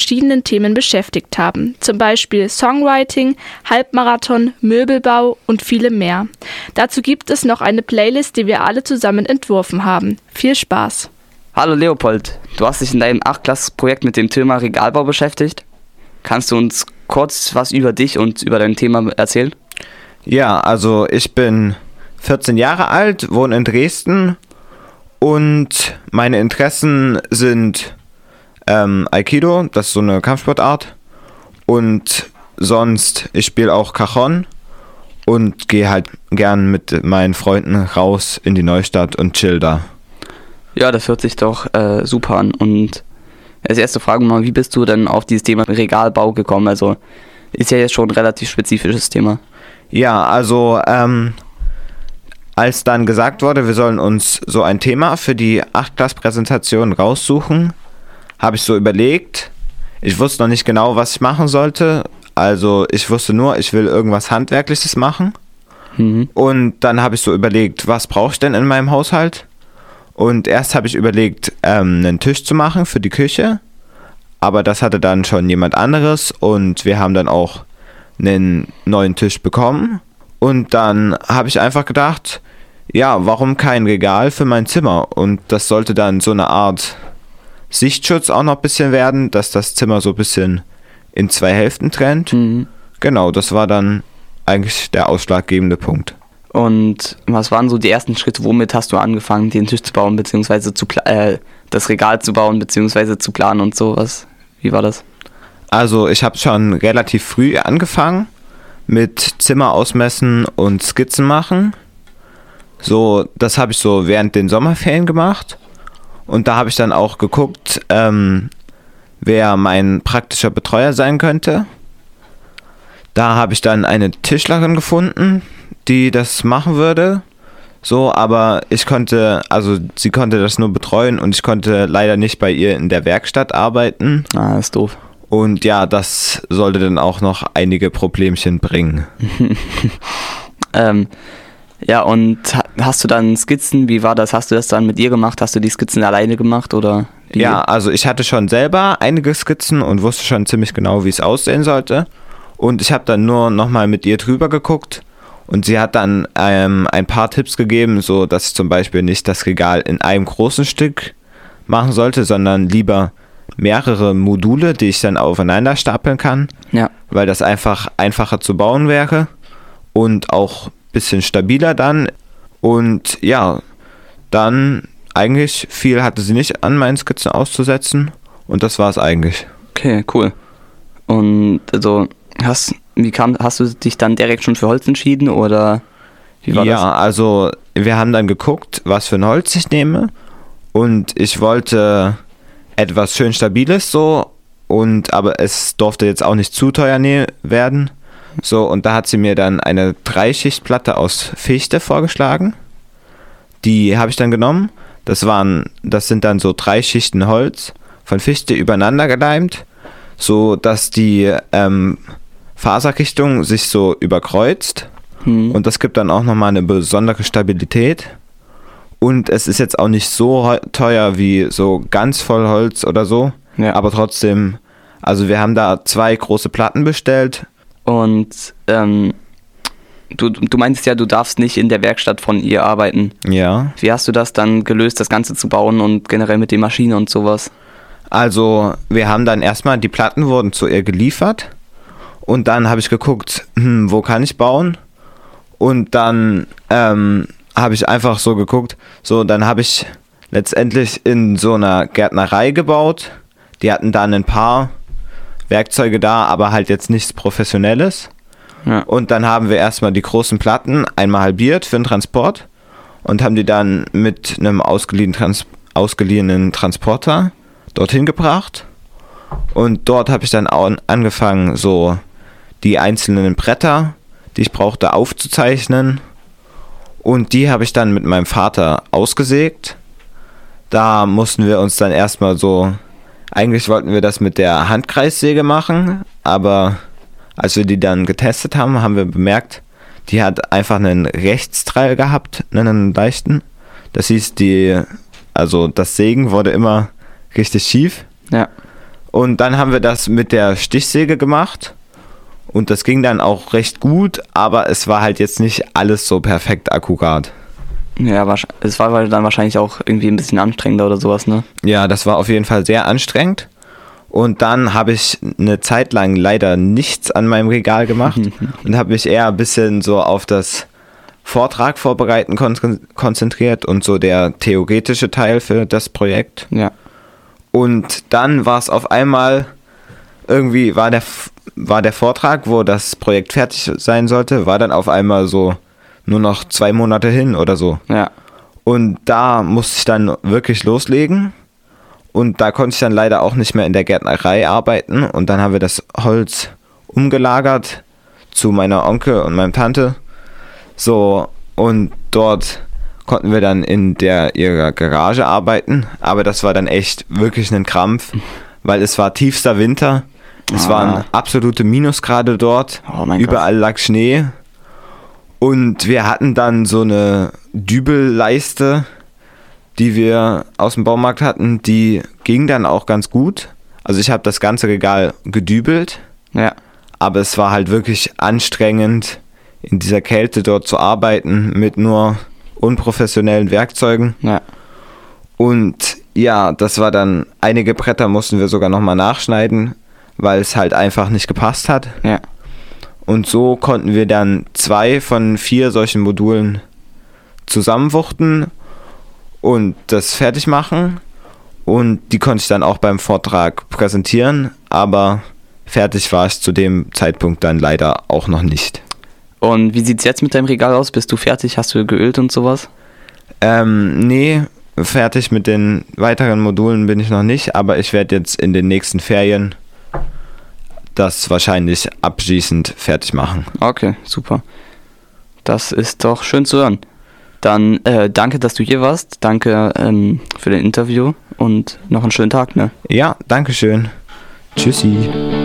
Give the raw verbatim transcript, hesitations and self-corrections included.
verschiedenen Themen beschäftigt haben, zum Beispiel Songwriting, Halbmarathon, Möbelbau und viele mehr. Dazu gibt es noch eine Playlist, die wir alle zusammen entworfen haben. Viel Spaß! Hallo Leopold, du hast dich in deinem Achtklass-Projekt mit dem Thema Regalbau beschäftigt. Kannst du uns kurz was über dich und über dein Thema erzählen? Ja, also ich bin vierzehn Jahre alt, wohne in Dresden und meine Interessen sind ähm, Aikido, das ist so eine Kampfsportart, und sonst, ich spiele auch Cajon und gehe halt gern mit meinen Freunden raus in die Neustadt und chill da. Ja, das hört sich doch äh, super an. Und als erste Frage mal, wie bist du denn auf dieses Thema Regalbau gekommen? Also ist ja jetzt schon ein relativ spezifisches Thema. Ja, also ähm, als dann gesagt wurde, wir sollen uns so ein Thema für die Achtklass-Präsentation raussuchen, habe ich so überlegt. Ich wusste noch nicht genau, was ich machen sollte. Also ich wusste nur, ich will irgendwas Handwerkliches machen. Mhm. Und dann habe ich so überlegt, was brauche ich denn in meinem Haushalt? Und erst habe ich überlegt, ähm, einen Tisch zu machen für die Küche. Aber das hatte dann schon jemand anderes und wir haben dann auch einen neuen Tisch bekommen. Und dann habe ich einfach gedacht, ja, warum kein Regal für mein Zimmer? Und das sollte dann so eine Art Sichtschutz auch noch ein bisschen werden, dass das Zimmer so ein bisschen in zwei Hälften trennt. Mhm. Genau, das war dann eigentlich der ausschlaggebende Punkt. Und was waren so die ersten Schritte, womit hast du angefangen, den Tisch zu bauen, beziehungsweise zu pla- äh, das Regal zu bauen, beziehungsweise zu planen und sowas? Wie war das? Also ich habe schon relativ früh angefangen mit Zimmer ausmessen und Skizzen machen. So, das habe ich so während den Sommerferien gemacht. Und da habe ich dann auch geguckt, ähm, wer mein praktischer Betreuer sein könnte. Da habe ich dann eine Tischlerin gefunden, die das machen würde. So, aber ich konnte, also sie konnte das nur betreuen und ich konnte leider nicht bei ihr in der Werkstatt arbeiten. Ah, ist doof. Und ja, das sollte dann auch noch einige Problemchen bringen. ähm, ja, und hast du dann Skizzen, wie war das? Hast du das dann mit ihr gemacht? Hast du die Skizzen alleine gemacht oder wie? Ja, also ich hatte schon selber einige Skizzen und wusste schon ziemlich genau, wie es aussehen sollte. Und ich habe dann nur nochmal mit ihr drüber geguckt und sie hat dann ähm, ein paar Tipps gegeben, so dass ich zum Beispiel nicht das Regal in einem großen Stück machen sollte, sondern lieber mehrere Module, die ich dann aufeinander stapeln kann, ja. Weil das einfach einfacher zu bauen wäre und auch ein bisschen stabiler dann. Und ja, dann eigentlich viel hatte sie nicht an meinen Skizzen auszusetzen und das war es eigentlich. Okay, cool. Und also hast, wie kam, hast du dich dann direkt schon für Holz entschieden oder wie war ja, das? Ja, also wir haben dann geguckt, was für ein Holz ich nehme und ich wollte etwas schön Stabiles so, und aber es durfte jetzt auch nicht zu teuer ne- werden. So, und da hat sie mir dann eine Dreischichtplatte aus Fichte vorgeschlagen. Die habe ich dann genommen. Das waren, das sind dann so drei Schichten Holz von Fichte übereinander geleimt, so dass die ähm, Faserrichtung sich so überkreuzt. Hm. Und das gibt dann auch nochmal eine besondere Stabilität. Und es ist jetzt auch nicht so teuer wie so ganz voll Holz oder so. Ja. Aber trotzdem, also wir haben da zwei große Platten bestellt. Und ähm, du, du meintest ja, du darfst nicht in der Werkstatt von ihr arbeiten. Ja. Wie hast du das dann gelöst, das Ganze zu bauen und generell mit den Maschinen und sowas? Also wir haben dann erstmal, die Platten wurden zu ihr geliefert. Und dann habe ich geguckt, hm, wo kann ich bauen? Und dann ähm, habe ich einfach so geguckt, so dann habe ich letztendlich in so einer Gärtnerei gebaut. Die hatten dann ein paar Werkzeuge da, aber halt jetzt nichts Professionelles. Ja. Und dann haben wir erstmal die großen Platten einmal halbiert für den Transport und haben die dann mit einem ausgeliehenen, Trans- ausgeliehenen Transporter dorthin gebracht. Und dort habe ich dann auch angefangen, so die einzelnen Bretter, die ich brauchte, aufzuzeichnen. Und die habe ich dann mit meinem Vater ausgesägt. Da mussten wir uns dann erstmal so, eigentlich wollten wir das mit der Handkreissäge machen, aber als wir die dann getestet haben, haben wir bemerkt, die hat einfach einen Rechtsdrall gehabt, einen leichten. Das hieß, die, also das Sägen wurde immer richtig schief. Ja. Und dann haben wir das mit der Stichsäge gemacht. Und das ging dann auch recht gut, aber es war halt jetzt nicht alles so perfekt akkurat. Ja, es war dann wahrscheinlich auch irgendwie ein bisschen anstrengender oder sowas, ne? Ja, das war auf jeden Fall sehr anstrengend. Und dann habe ich eine Zeit lang leider nichts an meinem Regal gemacht und habe mich eher ein bisschen so auf das Vortrag vorbereiten kon- konzentriert und so der theoretische Teil für das Projekt. Ja. Und dann war es auf einmal, irgendwie war der, war der Vortrag, wo das Projekt fertig sein sollte, war dann auf einmal so nur noch zwei Monate hin oder so. Ja. Und da musste ich dann wirklich loslegen. Und da konnte ich dann leider auch nicht mehr in der Gärtnerei arbeiten. Und dann haben wir das Holz umgelagert zu meiner Onkel und meiner Tante. So, und dort konnten wir dann in der ihrer Garage arbeiten. Aber das war dann echt wirklich ein Krampf, weil es war tiefster Winter. Es Ah. waren absolute Minusgrade dort. Oh mein Überall lag Schnee. Und wir hatten dann so eine Dübelleiste, die wir aus dem Baumarkt hatten, die ging dann auch ganz gut. Also ich habe das ganze Regal gedübelt, Ja. aber es war halt wirklich anstrengend, in dieser Kälte dort zu arbeiten mit nur unprofessionellen Werkzeugen. Ja. Und ja, das war dann, einige Bretter mussten wir sogar nochmal nachschneiden, weil es halt einfach nicht gepasst hat. Ja. Und so konnten wir dann zwei von vier solchen Modulen zusammenwuchten und das fertig machen. Und die konnte ich dann auch beim Vortrag präsentieren, aber fertig war ich zu dem Zeitpunkt dann leider auch noch nicht. Und wie sieht's jetzt mit deinem Regal aus? Bist du fertig? Hast du geölt und sowas? Ähm, nee, fertig mit den weiteren Modulen bin ich noch nicht, aber ich werde jetzt in den nächsten Ferien das wahrscheinlich abschließend fertig machen. Okay, super. Das ist doch schön zu hören. Dann äh, danke, dass du hier warst. Danke ähm, für das Interview und noch einen schönen Tag, ne? Ja, danke schön. Tschüssi.